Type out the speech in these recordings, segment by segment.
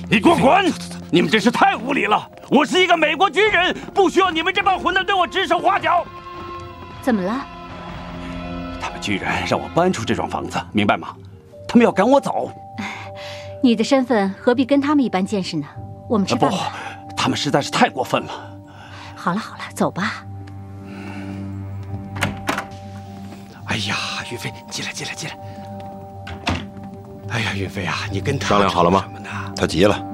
你给我滚！你们真是太无礼了！我是一个美国军人，不需要你们这帮混蛋对我指手画脚。 怎么了？ 他们居然让我搬出这幢房子，明白吗？他们要赶我走。 你的身份何必跟他们一般见识呢？我们吃饭吧。 不，他们实在是太过分了。 好了好了，走吧。 哎呀，云飞，进来。哎呀，云飞啊，你跟他商量好了吗？ 什么呢？ 他急了。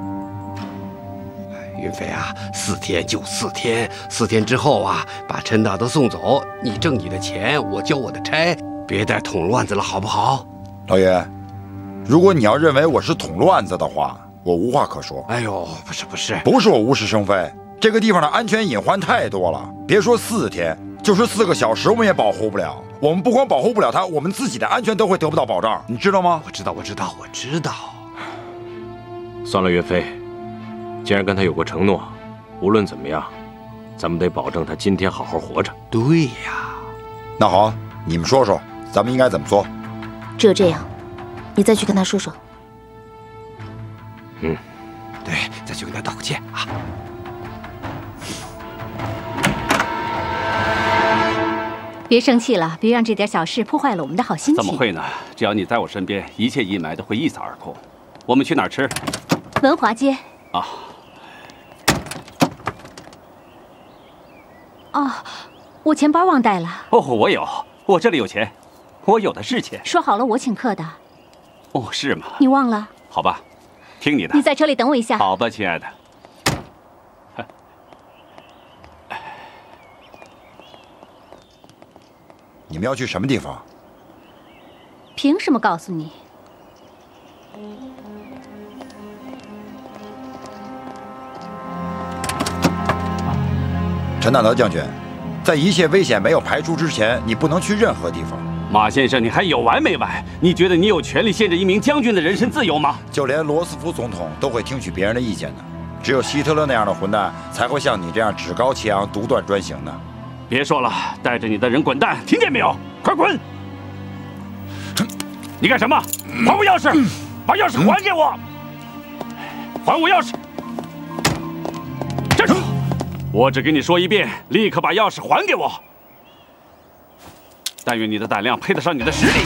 云飞啊，4天就4天，4天之后啊，把陈大德送走，你挣你的钱，我交我的差，别再捅乱子了，好不好？ 老爷，如果你要认为我是捅乱子的话，我无话可说。 哎呦， 不是我无事生非，这个地方的安全隐患太多了，别说4天，就是4个小时我们也保护不了。我们不光保护不了他，我们自己的安全都会得不到保障，你知道吗？ 我知道。 算了，岳飞，既然跟他有过承诺，无论怎么样，咱们得保证他今天好好活着。 对呀。 那好，你们说说，咱们应该怎么做？ 只有这样，你再去跟他说说。 对， 再去跟他道个歉啊。 别生气了，别让这点小事破坏了我们的好心情。 怎么会呢？只要你在我身边，一切阴霾都会一扫而空。我们去哪儿吃？ 文华街。 啊。 哦，我钱包忘带了。 哦，我有，我这里有钱，我有的是钱。 说好了我请客的。 哦，是吗？ 你忘了？ 好吧，听你的。 你在车里等我一下。 好吧，亲爱的。 你们要去什么地方？ 凭什么告诉你？ 陈大德将军，在一切危险没有排除之前，你不能去任何地方。 马先生，你还有完没完？你觉得你有权利限制一名将军的人身自由吗？ 就连罗斯福总统都会听取别人的意见的，只有希特勒那样的混蛋才会像你这样趾高气扬、独断专行的。 别说了，带着你的人滚蛋，听见没有？快滚！你干什么？还我钥匙！把钥匙还给我！还我钥匙！站住！我只跟你说一遍，立刻把钥匙还给我！但愿你的胆量配得上你的实力。